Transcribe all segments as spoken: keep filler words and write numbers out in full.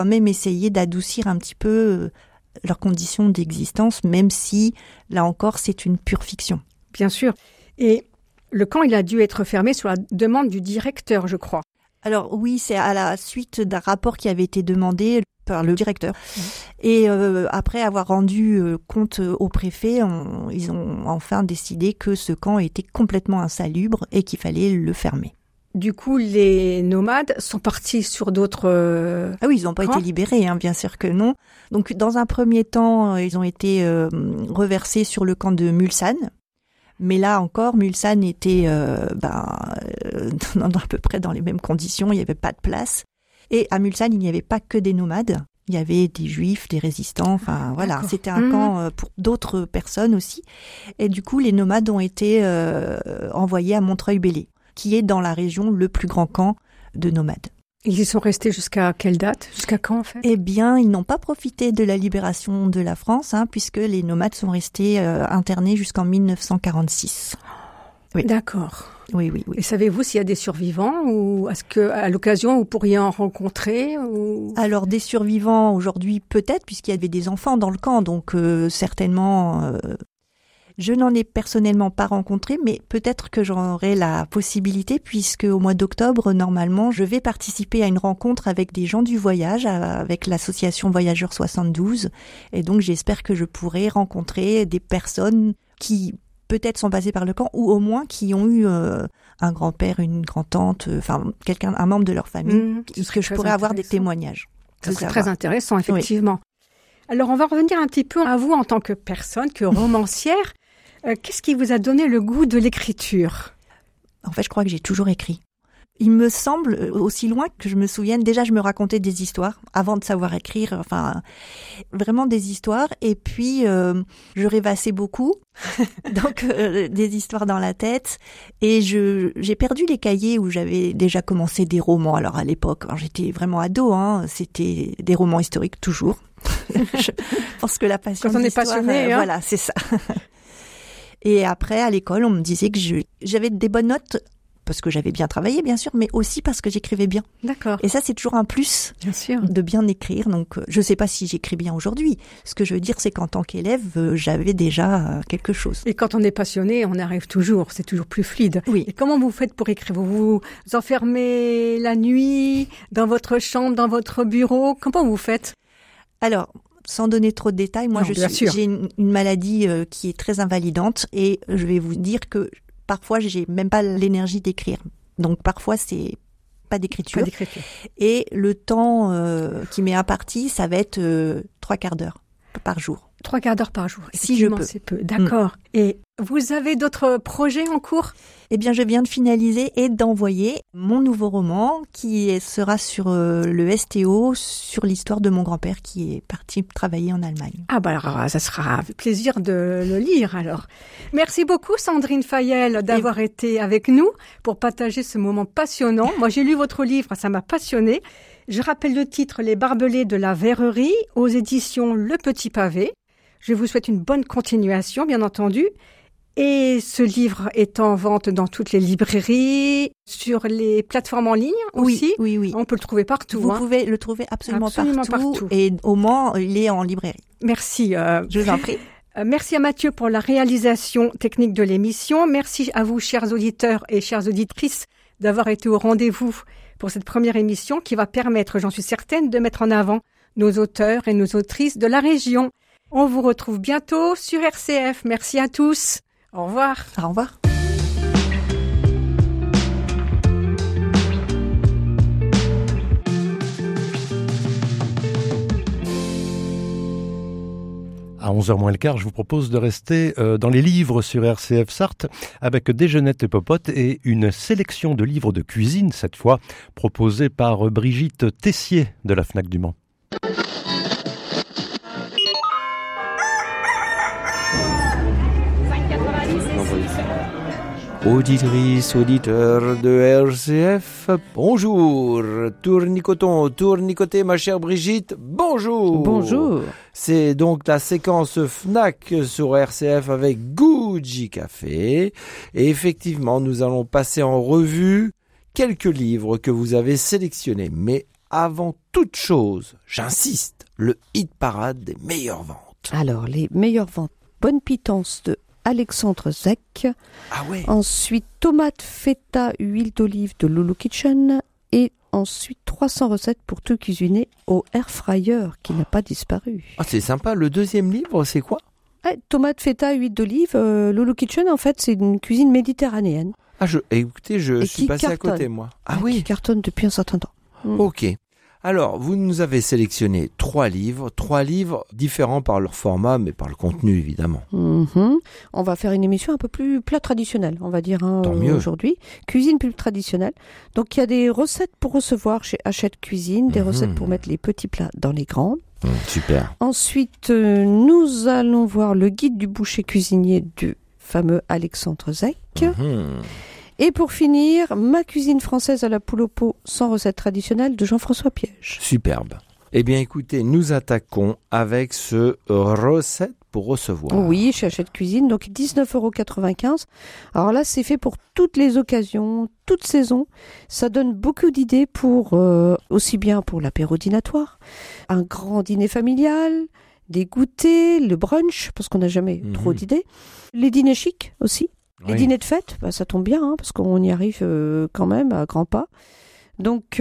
quand même essayer d'adoucir un petit peu leurs conditions d'existence, même si, là encore, c'est une pure fiction. Bien sûr. Et le camp, il a dû être fermé sur la demande du directeur, je crois. Alors oui, c'est à la suite d'un rapport qui avait été demandé par le directeur. Mmh. Et euh, après avoir rendu euh, compte au préfet, on, ils ont enfin décidé que ce camp était complètement insalubre et qu'il fallait le fermer. Du coup, les nomades sont partis sur d'autres euh, Ah oui, ils n'ont pas camps. été libérés, hein, bien sûr que non. Donc dans un premier temps, ils ont été euh, reversés sur le camp de Mulsanne. Mais là encore, Mulsanne était euh, ben, euh, dans, à peu près dans les mêmes conditions, il n'y avait pas de place. Et à Mulsanne, il n'y avait pas que des nomades, il y avait des juifs, des résistants, enfin voilà, D'accord. C'était un mmh. camp euh, pour d'autres personnes aussi. Et du coup, les nomades ont été euh, envoyés à Montreuil-Bellay, qui est dans la région le plus grand camp de nomades. Ils y sont restés jusqu'à quelle date? Jusqu'à quand, en fait? Eh bien, ils n'ont pas profité de la libération de la France, hein, puisque les nomades sont restés euh, internés jusqu'en dix-neuf cent quarante-six. Oui. D'accord. Oui, oui, oui. Et savez-vous s'il y a des survivants ou est-ce que, à l'occasion, vous pourriez en rencontrer ou... Alors, des survivants aujourd'hui, peut-être, puisqu'il y avait des enfants dans le camp, donc euh, certainement... Euh, Je n'en ai personnellement pas rencontré, mais peut-être que j'en aurai la possibilité puisque au mois d'octobre, normalement, je vais participer à une rencontre avec des gens du voyage, avec l'association Voyageurs soixante-douze. Et donc, j'espère que je pourrai rencontrer des personnes qui peut-être sont passées par le camp ou au moins qui ont eu euh, un grand-père, une grand-tante, euh, enfin, quelqu'un, un membre de leur famille, mmh, que je pourrais avoir des témoignages. Ça serait très intéressant, effectivement. Oui. Alors, on va revenir un petit peu à vous en tant que personne, que romancière. Euh, qu'est-ce qui vous a donné le goût de l'écriture? En fait, je crois que j'ai toujours écrit. Il me semble, aussi loin que je me souvienne, déjà je me racontais des histoires avant de savoir écrire, enfin vraiment des histoires. Et puis euh, je rêvassais beaucoup, donc euh, des histoires dans la tête. Et je j'ai perdu les cahiers où j'avais déjà commencé des romans. Alors à l'époque, quand j'étais vraiment ado, hein, c'était des romans historiques toujours. Je pense que la passion quand on est passionné, euh, hein. Voilà, c'est ça. Et après, à l'école, on me disait que je, j'avais des bonnes notes, parce que j'avais bien travaillé, bien sûr, mais aussi parce que j'écrivais bien. D'accord. Et ça, c'est toujours un plus bien sûr. de bien écrire. Donc, je ne sais pas si j'écris bien aujourd'hui. Ce que je veux dire, c'est qu'en tant qu'élève, j'avais déjà quelque chose. Et quand on est passionné, on arrive toujours. C'est toujours plus fluide. Oui. Et comment vous faites pour écrire? Vous vous enfermez la nuit, dans votre chambre, dans votre bureau? Comment vous faites? Alors... Sans donner trop de détails, moi non, je suis, j'ai une, une maladie euh, qui est très invalidante et je vais vous dire que parfois j'ai même pas l'énergie d'écrire. Donc parfois c'est pas d'écriture. Pas d'écriture. Et le temps euh, qui m'est imparti, ça va être euh, trois quarts d'heure par jour. Trois quarts d'heure par jour. Si je peux. C'est peu. D'accord. Mmh. Et vous avez d'autres projets en cours? Eh bien, je viens de finaliser et d'envoyer mon nouveau roman qui sera sur euh, le S T O, sur l'histoire de mon grand-père qui est parti travailler en Allemagne. Ah bah alors, ça sera avec plaisir de le lire alors. Merci beaucoup Sandrine Fayel d'avoir et... été avec nous pour partager ce moment passionnant. Moi, j'ai lu votre livre, ça m'a passionné. Je rappelle le titre « Les barbelés de la verrerie » aux éditions Le Petit Pavé. Je vous souhaite une bonne continuation, bien entendu. Et ce livre est en vente dans toutes les librairies, sur les plateformes en ligne aussi. Oui, oui, oui. On peut le trouver partout. Vous hein. pouvez le trouver absolument, absolument partout, partout. Et au Mans, il est en librairie. Merci. Euh, Je vous en prie. Euh, merci à Mathieu pour la réalisation technique de l'émission. Merci à vous, chers auditeurs et chères auditrices, d'avoir été au rendez-vous pour cette première émission qui va permettre, j'en suis certaine, de mettre en avant nos auteurs et nos autrices de la région. On vous retrouve bientôt sur R C F. Merci à tous. Au revoir. Au revoir. À onze heures moins le quart, je vous propose de rester euh, dans les livres sur R C F Sarthe avec Déjeunette et Popote et une sélection de livres de cuisine, cette fois, proposée par Brigitte Tessier de la Fnac du Mans. Auditrices, auditeurs de R C F, bonjour. Tournicoton, tournicoté, ma chère Brigitte, bonjour. Bonjour. C'est donc la séquence Fnac sur R C F avec Gucci Café. Et effectivement, nous allons passer en revue quelques livres que vous avez sélectionnés. Mais avant toute chose, j'insiste, le hit parade des meilleures ventes. Alors, les meilleures ventes. Bonne pitance de Alexandre Zek. Ah ouais. Ensuite, tomate, feta, huile d'olive de Lulu Kitchen. Et ensuite, trois cents recettes pour tout cuisiner au air fryer qui n'a pas disparu. Ah, c'est sympa. Le deuxième livre, c'est quoi? Ouais, tomate, feta, huile d'olive. Euh, Lulu Kitchen, en fait, c'est une cuisine méditerranéenne. Ah, je, écoutez, je, je suis passé cartonne. à côté, moi. Ah Qui oui. cartonne depuis un certain temps. Mm. Ok. Alors, vous nous avez sélectionné trois livres, trois livres différents par leur format, mais par le contenu, évidemment. Mm-hmm. On va faire une émission un peu plus plat traditionnel, on va dire, hein, Tant mieux. aujourd'hui. Cuisine plus traditionnelle. Donc, il y a des recettes pour recevoir chez Hachette Cuisine, des Mm-hmm. recettes pour mettre les petits plats dans les grands. Mmh, super. Ensuite, euh, nous allons voir le guide du boucher cuisinier du fameux Alexandre Zek. Mmh. Et pour finir, ma cuisine française à la poule au pot sans recette traditionnelle de Jean-François Piège. Superbe. Eh bien, écoutez, nous attaquons avec ce recette pour recevoir. Oui, chez Hachette Cuisine, donc dix-neuf euros quatre-vingt-quinze. Alors là, c'est fait pour toutes les occasions, toutes saisons. Ça donne beaucoup d'idées pour, euh, aussi bien pour l'apéro dînatoire, un grand dîner familial, des goûters, le brunch, parce qu'on n'a jamais Mhm. trop d'idées. Les dîners chics aussi. Les Oui. dîners de fête, bah, ça tombe bien, hein, parce qu'on y arrive euh, quand même à grands pas. Donc,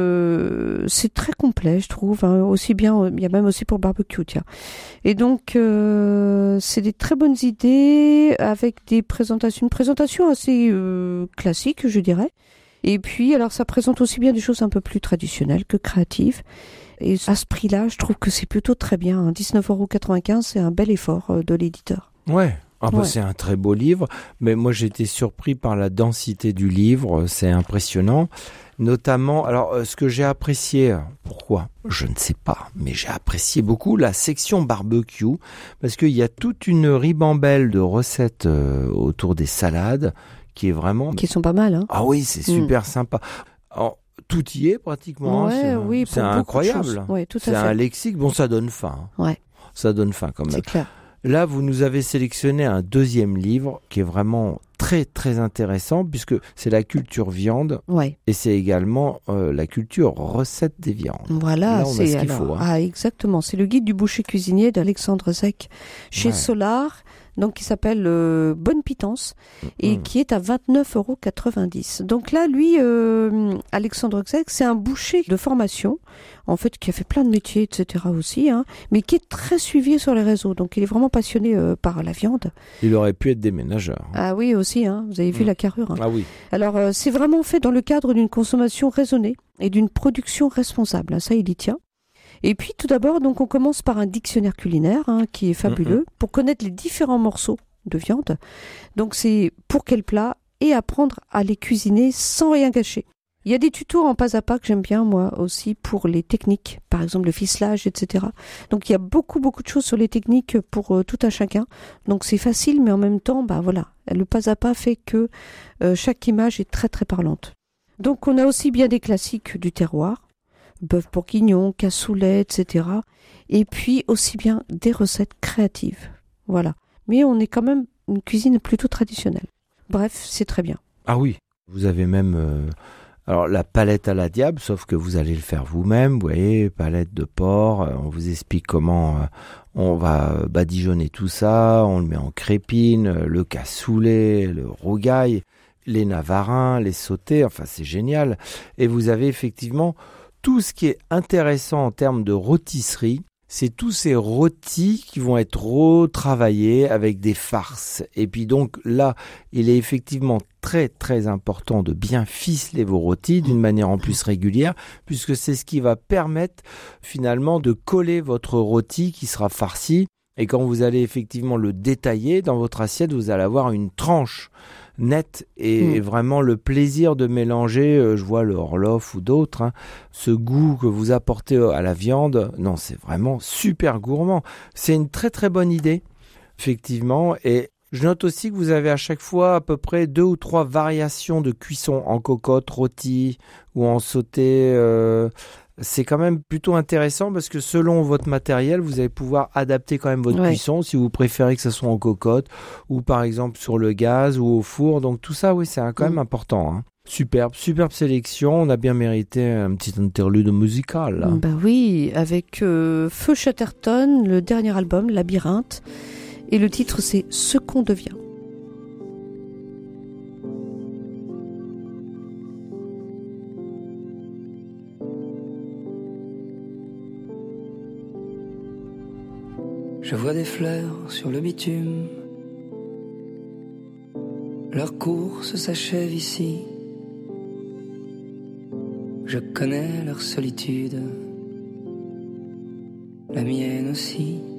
euh, c'est très complet, je trouve. Hein, aussi bien, il y a même aussi pour le barbecue, tiens. Et donc, euh, c'est des très bonnes idées avec des présentations, une présentation assez euh, classique, je dirais. Et puis, alors, ça présente aussi bien des choses un peu plus traditionnelles que créatives. Et à ce prix-là, je trouve que c'est plutôt très bien. Hein. dix-neuf euros quatre-vingt-quinze, c'est un bel effort euh, de l'éditeur. Ouais. Ah bah Ouais. C'est un très beau livre, mais moi j'ai été surpris par la densité du livre, c'est impressionnant. Notamment, alors euh, ce que j'ai apprécié, pourquoi? Je ne sais pas, mais j'ai apprécié beaucoup la section barbecue, parce qu'il y a toute une ribambelle de recettes euh, autour des salades, qui est vraiment... Qui sont pas mal, hein. Ah oui, c'est super sympa. Alors, tout y est pratiquement, hein, Ouais, c'est, oui, c'est pour beaucoup de incroyable. choses. Ouais, tout à C'est fait. un lexique, bon ça donne faim. hein. Ouais. Ça donne faim quand même. C'est clair. Là, vous nous avez sélectionné un deuxième livre qui est vraiment très très intéressant puisque c'est la culture viande Ouais. et c'est également euh, la culture recette des viandes. Voilà, Là, on a c'est ce qu'il alors- faut, hein. Ah, exactement. C'est le guide du boucher cuisinier d'Alexandre Zek chez Ouais. Solar, donc qui s'appelle euh, Bonne Pitance et Mhm. qui est à vingt-neuf euros quatre-vingt-dix. Donc là, lui, euh, Alexandre Zek, c'est un boucher de formation, en fait, qui a fait plein de métiers, et cetera aussi, hein, mais qui est très suivi sur les réseaux. Donc il est vraiment passionné euh, par la viande. Il aurait pu être déménageur. Ah oui, aussi, hein, vous avez vu Mhm. la carrure. Hein. Ah oui. Alors, euh, c'est vraiment fait dans le cadre d'une consommation raisonnée et d'une production responsable. hein, ça, il y tient. Et puis, tout d'abord, donc, on commence par un dictionnaire culinaire hein, qui est fabuleux pour connaître les différents morceaux de viande. Donc, c'est pour quel plat et apprendre à les cuisiner sans rien gâcher. Il y a des tutos en pas à pas que j'aime bien, moi aussi, pour les techniques, par exemple le ficelage, et cetera. Donc, il y a beaucoup, beaucoup de choses sur les techniques pour euh, tout un chacun. Donc, c'est facile, mais en même temps, bah voilà, le pas à pas fait que euh, chaque image est très, très parlante. Donc, on a aussi bien des classiques du terroir, bœuf bourguignon, cassoulet, et cetera. Et puis, aussi bien des recettes créatives. Voilà. Mais on est quand même une cuisine plutôt traditionnelle. Bref, c'est très bien. Ah oui. Vous avez même euh, alors la palette à la diable, sauf que vous allez le faire vous-même. Vous voyez, palette de porc. euh, on vous explique comment euh, on va badigeonner tout ça. On le met en crépine, euh, le cassoulet, le rougail, les navarins, les sautés. Enfin, c'est génial. Et vous avez effectivement tout ce qui est intéressant en termes de rôtisserie. C'est tous ces rôtis qui vont être retravaillés avec des farces. Et puis donc là, il est effectivement très très important de bien ficeler vos rôtis d'une manière en plus régulière, puisque c'est ce qui va permettre finalement de coller votre rôti qui sera farci. Et quand vous allez effectivement le détailler dans votre assiette, vous allez avoir une tranche nette et Mmh. vraiment le plaisir de mélanger, euh, je vois le Orloff ou d'autres, hein, ce goût que vous apportez à la viande. Non, c'est vraiment super gourmand. C'est une très très bonne idée, effectivement. Et je note aussi que vous avez à chaque fois à peu près deux ou trois variations de cuisson en cocotte, rôti ou en sauté. Euh, c'est quand même plutôt intéressant parce que selon votre matériel, vous allez pouvoir adapter quand même votre Ouais. cuisson si vous préférez que ce soit en cocotte ou par exemple sur le gaz ou au four. Donc tout ça, oui, c'est quand même Mm. important. Hein. Superbe, superbe sélection. On a bien mérité un petit interlude musical. Là. Bah oui, avec euh, Feu Chatterton, le dernier album, Labyrinthe. Et le titre, c'est Ce qu'on devient. Je vois des fleurs sur le bitume. Leur course s'achève ici. Je connais leur solitude, la mienne aussi.